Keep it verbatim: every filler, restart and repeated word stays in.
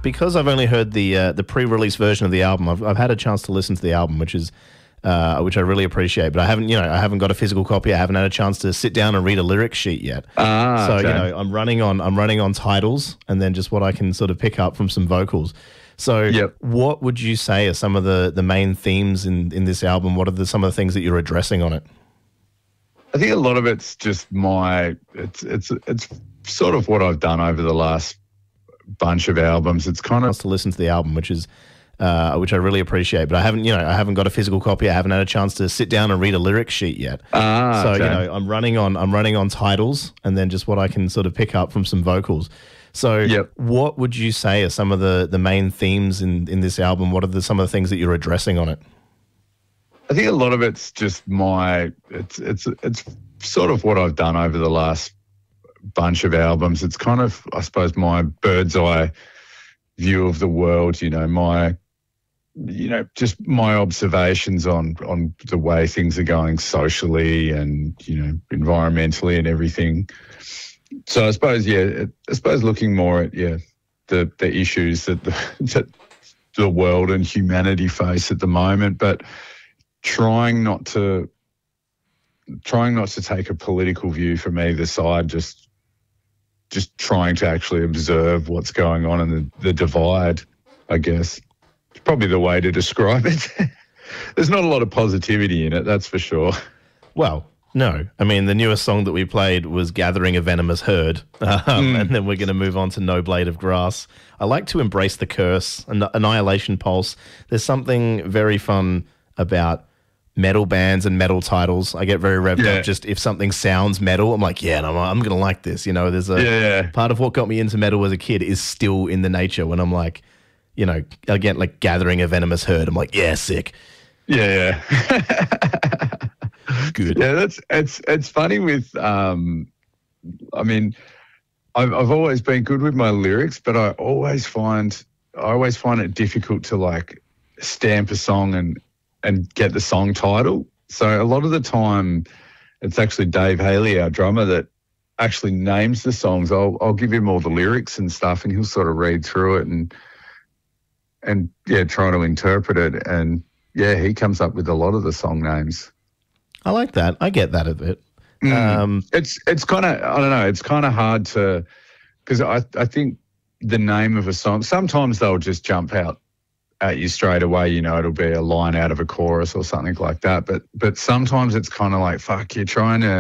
because I've only heard the uh, the pre-release version of the album, I've I've had a chance to listen to the album, which is uh, which I really appreciate. But I haven't, you know, I haven't got a physical copy. I haven't had a chance to sit down and read a lyric sheet yet. Ah, so okay. you know, I'm running on I'm running on titles and then just what I can sort of pick up from some vocals. So, Yep. what would you say are some of the, the main themes in, in this album? What are the, some of the things that you're addressing on it? I think a lot of it's just my it's it's it's sort of what I've done over the last bunch of albums. It's kind of To listen to the album, which is uh, which I really appreciate. But I haven't, you know, I haven't got a physical copy. I haven't had a chance to sit down and read a lyric sheet yet. ah, so okay. you know, I'm running on I'm running on titles and then just what I can sort of pick up from some vocals. So, Yep. what would you say are some of the, the main themes in, in this album? What are the, some of the things that you're addressing on it? I think a lot of it's just my it's it's it's sort of what I've done over the last bunch of albums. It's kind of, I suppose, my bird's eye view of the world. You know, my you know just my observations on on the way things are going socially and you know environmentally and everything. So I suppose yeah, it, I suppose looking more at yeah the the issues that the that the world and humanity face at the moment, but trying not to trying not to take a political view from either side, just just trying to actually observe what's going on in the, the divide, I guess. It's probably the way to describe it. There's not a lot of positivity in it, that's for sure. Well, no. I mean, the newest song that we played was Gathering a Venomous Herd, um, mm. and then we're going to move on to No Blade of Grass. I like to embrace the curse, An- Annihilation Pulse. There's something very fun about metal bands and metal titles. I get very revved Yeah. up just if something sounds metal. I'm like, yeah, I'm, I'm going to like this. You know, there's a Yeah, yeah. part of what got me into metal as a kid is still in the nature when I'm like, you know, again, like Gathering a Venomous Herd. I'm like, yeah, sick. Yeah, yeah. Good. Yeah, that's it's it's funny with um I mean I've I've always been good with my lyrics, but I always find I always find it difficult to like stamp a song and and get the song title. So a lot of the time it's actually Dave Haley, our drummer, that actually names the songs. I'll I'll give him all the lyrics and stuff and he'll sort of read through it and and yeah, try to interpret it, and yeah, he comes up with a lot of the song names. I like that. I get that a bit. Mm. Um, it's it's kind of, I don't know, it's kind of hard to, because I, I think the name of a song, sometimes they'll just jump out at you straight away, you know, it'll be a line out of a chorus or something like that. But but sometimes it's kind of like, fuck, you're trying to